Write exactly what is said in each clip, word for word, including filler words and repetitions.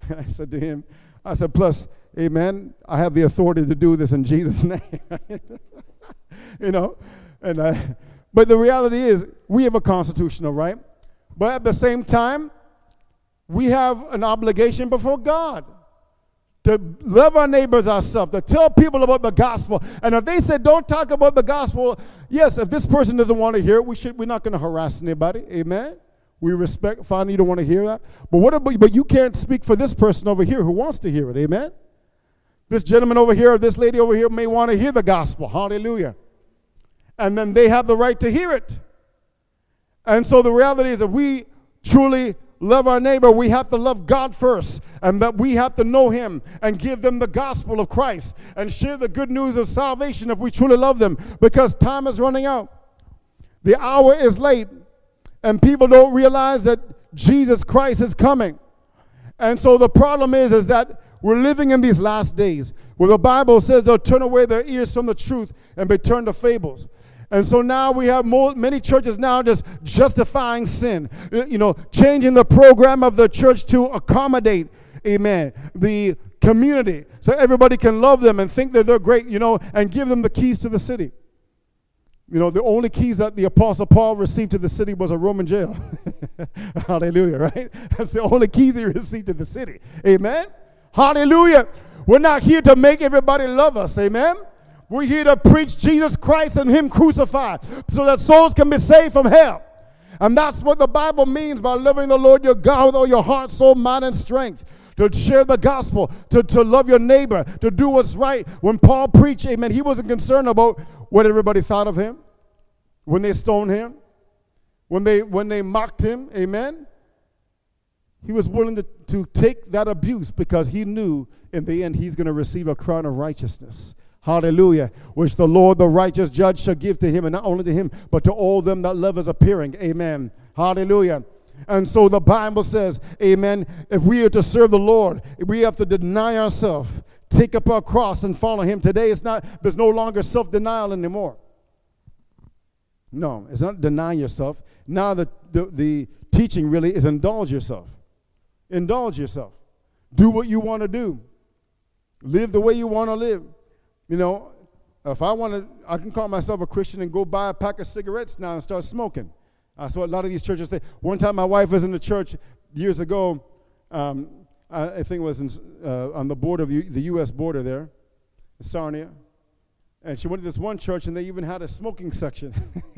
I said to him, I said, plus, amen, I have the authority to do this in Jesus' name. You know, and I, but the reality is we have a constitutional right, but at the same time, we have an obligation before God to love our neighbors ourselves, to tell people about the gospel. And if they said, don't talk about the gospel, yes, if this person doesn't want to hear it, we should, we're not going to harass anybody. Amen? We respect, finally, you don't want to hear that. But what about, but you can't speak for this person over here who wants to hear it. Amen? This gentleman over here or this lady over here may want to hear the gospel. Hallelujah. And then they have the right to hear it. And so the reality is, if we truly love our neighbor, we have to love God first, and that we have to know him and give them the gospel of Christ and share the good news of salvation if we truly love them, because time is running out. The hour is late, and people don't realize that Jesus Christ is coming. And so the problem is, is that we're living in these last days where the Bible says they'll turn away their ears from the truth and be turned to fables. And so now we have more, many churches now just justifying sin, you know, changing the program of the church to accommodate, amen, the community so everybody can love them and think that they're great, you know, and give them the keys to the city. You know, the only keys that the Apostle Paul received to the city was a Roman jail. Hallelujah, right? That's the only keys he received to the city. Amen? Hallelujah. We're not here to make everybody love us. Amen? We're here to preach Jesus Christ and him crucified so that souls can be saved from hell. And that's what the Bible means by loving the Lord your God with all your heart, soul, mind, and strength. To share the gospel, to, to love your neighbor, to do what's right. When Paul preached, amen, he wasn't concerned about what everybody thought of him, when they stoned him, when they when they mocked him, amen. He was willing to, to take that abuse because he knew in the end he's going to receive a crown of righteousness. Hallelujah. Which the Lord, the righteous judge, shall give to him, and not only to him, but to all them that love his appearing. Amen. Hallelujah. And so the Bible says, amen, if we are to serve the Lord, we have to deny ourselves, take up our cross, and follow him. Today, it's not, there's no longer self-denial anymore. No, it's not denying yourself. Now the, the, the teaching really is indulge yourself. Indulge yourself. Do what you want to do. Live the way you want to live. You know, if I want to, I can call myself a Christian and go buy a pack of cigarettes now and start smoking. That's what a lot of these churches say. One time my wife was in the church years ago. Um, I, I think it was in, uh, on the border of the, the U S border there, in Sarnia. And she went to this one church, and they even had a smoking section.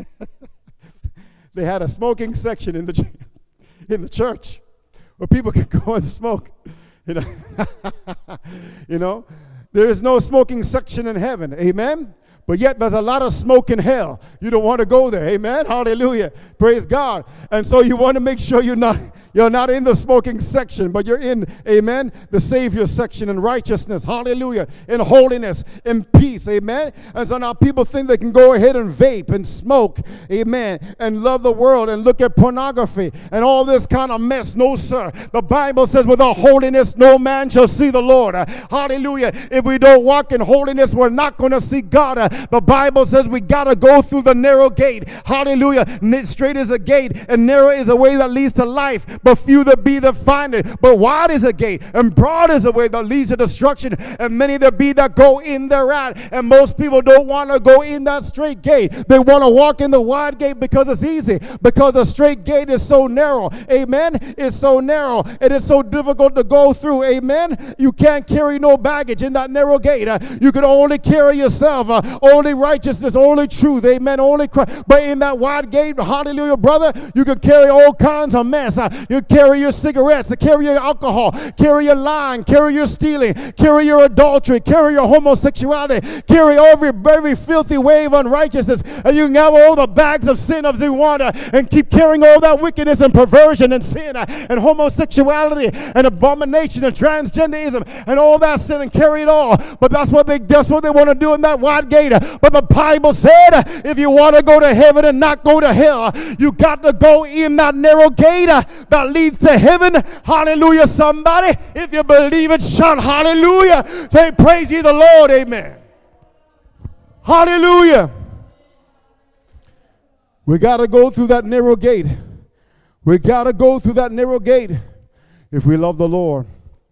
They had a smoking section in the in the church where people could go and smoke. You know, you know, there is no smoking section in heaven. Amen. But yet there's a lot of smoke in hell. You don't want to go there. Amen. Hallelujah. Praise God. And so you want to make sure you're not you're not in the smoking section, but you're in, amen, the Savior section in righteousness. Hallelujah. In holiness, in peace. Amen. And so now people think they can go ahead and vape and smoke. Amen. And love the world and look at pornography and all this kind of mess. No, sir. The Bible says without holiness, no man shall see the Lord. Hallelujah. If we don't walk in holiness, we're not going to see God. The Bible says we got to go through the narrow gate. Hallelujah. Straight is a gate, and narrow is a way that leads to life, but few there be that find it. But wide is a gate, and broad is a way that leads to destruction, and many there be that go in thereat. And most people don't want to go in that straight gate. They want to walk in the wide gate because it's easy, because the straight gate is so narrow. Amen. It's so narrow. It is so difficult to go through. Amen. You can't carry no baggage in that narrow gate. Uh, you can only carry yourself. Uh, Only righteousness, only truth, amen, only Christ. But in that wide gate, hallelujah, brother, you can carry all kinds of mess. Uh, you carry your cigarettes, carry your alcohol, carry your lying, carry your stealing, carry your adultery, carry your homosexuality, carry every, every filthy way of unrighteousness. And you can have all the bags of sin as you want uh, and keep carrying all that wickedness and perversion and sin uh, and homosexuality and abomination and transgenderism and all that sin and carry it all. But that's what they, that's what they want to do in that wide gate. But the Bible said, if you want to go to heaven and not go to hell, you got to go in that narrow gate that leads to heaven. Hallelujah, somebody. If you believe it, shout hallelujah. Say, praise ye the Lord. Amen. Hallelujah. We got to go through that narrow gate. We got to go through that narrow gate if we love the Lord.